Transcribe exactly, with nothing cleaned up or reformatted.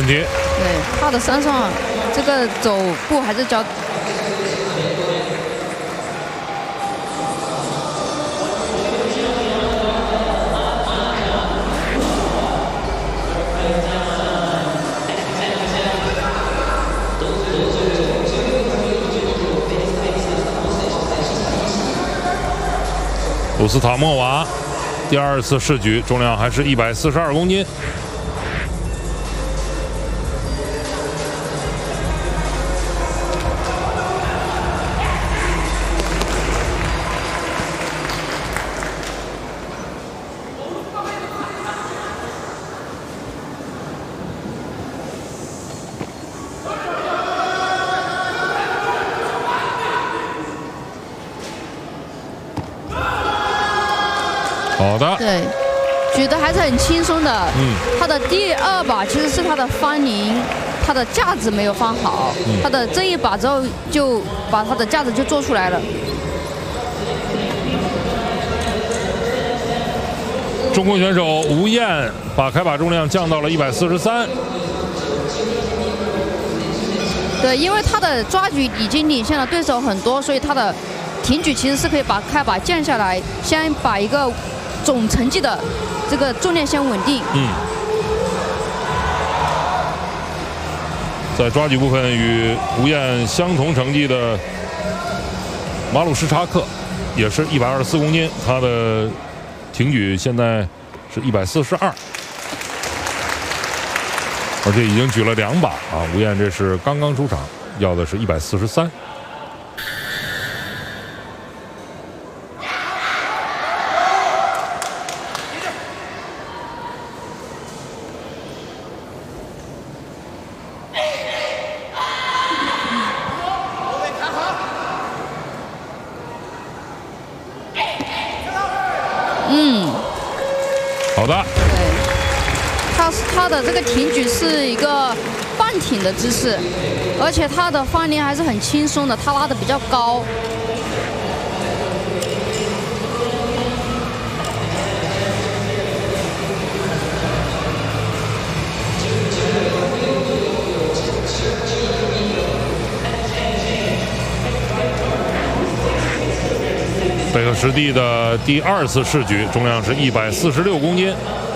题。 对，他的身上这个走步还是较。 鲁斯塔莫娃第二次试举，重量还是一百四十二公斤。好的， 对，举得还是很轻松的。 嗯， 他的第二把其实是他的翻铃，他的架子没有放好， 嗯、 他的这一把之后就把他的架子就做出来了。 中国选手吴燕把开把重量降到了一百四十三。 对，因为他的抓举已经领先了对手很多，所以他的挺举其实是可以把开把降下来，先把一个总成绩的这个重量先稳定。 嗯，在抓举部分与吴燕相同成绩的马鲁什查克也是一百二十四公斤，他的挺举现在是一百四十二，而且已经举了两把啊。吴燕这是刚刚出场，要的是一百四十三。 嗯， 好的。 对，他他的这个挺举是一个半挺的姿势，而且他的翻铃还是很轻松的，他拉的比较高。 贝克什蒂的第二次试举，重量是一百四十六公斤。